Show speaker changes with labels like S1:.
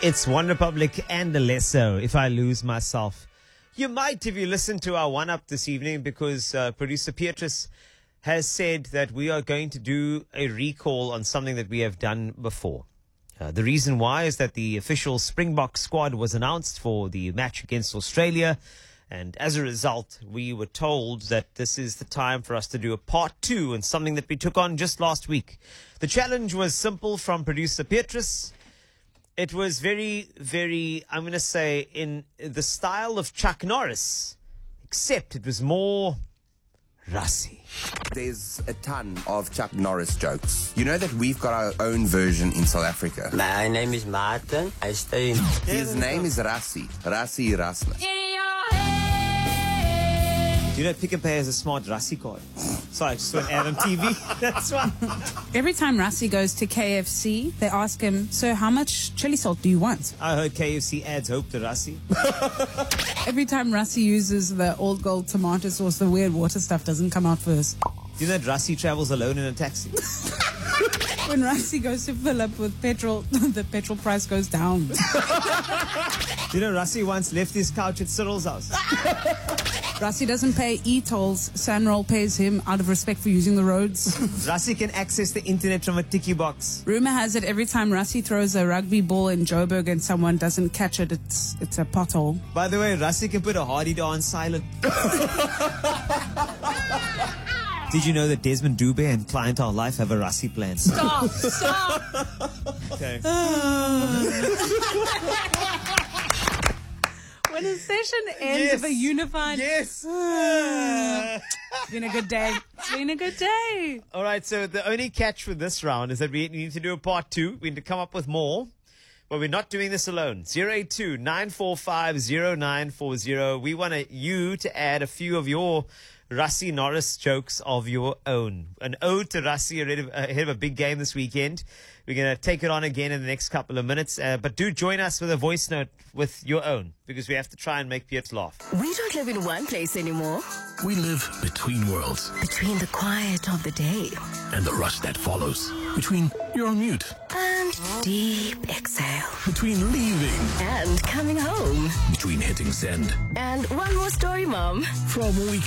S1: It's One Republic and Alesso, If I Lose Myself. You might if you listen to our one-up this evening, because producer Beatrice has said that we are going to do a recall on something that we have done before. The reason why is that the official Springbok squad was announced for the match against Australia. And as a result, we were told that this is the time for us to do a part 2 and something that we took on just last week. The challenge was simple from producer Beatrice. It was very, very, I'm going to say, in the style of Chuck Norris, except it was more Rassie.
S2: There's a ton of Chuck Norris jokes. You know that we've got our own version in South Africa.
S3: My name is Martin. I stay in...
S2: His name is Rassie. Rassie Erasmus.
S1: Do you know Pick n Pay has a smart Rassie card? Sorry, I just went ad on TV. That's why.
S4: Every time Rassie goes to KFC, they ask him, "So how much chili salt do you want?"
S1: I heard KFC ads hope to Rassie.
S4: Every time Rassie uses the old gold tomato sauce, the weird water stuff doesn't come out first.
S1: Do you know that Rassie travels alone in a taxi?
S4: When Rassie goes to fill up with petrol, the petrol price goes down.
S1: Do you know Rassie once left his couch at Cyril's house?
S4: Rassie doesn't pay e-tolls. Sanroll pays him out of respect for using the roads.
S1: Rassie can access the internet from a tiki box.
S4: Rumor has it every time Rassie throws a rugby ball in Joburg and someone doesn't catch it, it's a pothole.
S1: By the way, Rassie can put a hardy on silent. Did you know that Desmond Dube and Clientele Life have a Rassie plan?
S4: Stop!
S1: Okay.
S4: When a session ends with a unified...
S1: Yes.
S4: It's been a good day. It's been a good day.
S1: All right, so the only catch for this round is that we need to do a part 2. We need to come up with more. But we're not doing this alone. 082-945-0940. We want you to add a few of your Rassie Norris jokes of your own. An ode to Rassie ahead of a big game this weekend. We're going to take it on again in the next couple of minutes. But do join us with a voice note with your own, because we have to try and make Piet laugh.
S5: We don't live in one place anymore.
S6: We live between worlds.
S5: Between the quiet of the day
S6: And the rush that follows. Between you're on mute.
S5: and deep exhale
S6: Between leaving.
S5: and coming home.
S6: Between hitting send.
S5: And one more story, Mom.
S6: From a week